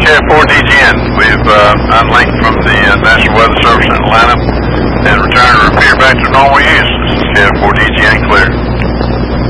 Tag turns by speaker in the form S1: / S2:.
S1: KF4DGN. We've unlinked from the National Weather Service in Atlanta and returned to repeater back to normal